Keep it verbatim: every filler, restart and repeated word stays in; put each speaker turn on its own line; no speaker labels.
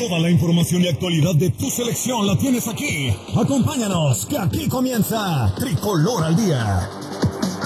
Toda la información y actualidad de tu selección la tienes aquí. Acompáñanos, que aquí comienza Tricolor al Día.